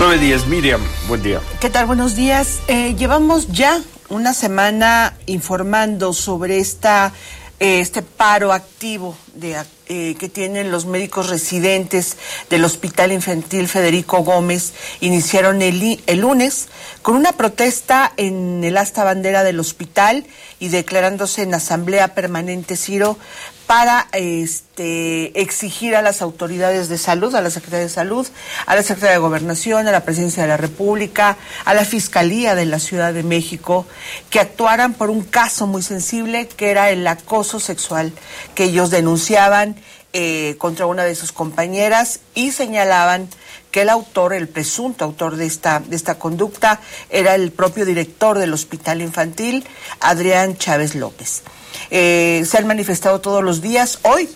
9:10, Miriam, buen día. ¿Qué tal? Buenos días. Llevamos ya una semana informando sobre este paro activo que tienen los médicos residentes del Hospital Infantil Federico Gómez. Iniciaron el lunes con una protesta en el asta bandera del hospital y declarándose en asamblea permanente, Ciro, para exigir a las autoridades de salud, a la Secretaría de Salud, a la Secretaría de Gobernación, a la Presidencia de la República, a la Fiscalía de la Ciudad de México, que actuaran por un caso muy sensible, que era el acoso sexual que ellos denunciaban contra una de sus compañeras, y señalaban que el presunto autor de esta conducta era el propio director del Hospital Infantil, Adrián Chávez López. Se han manifestado todos los días. Hoy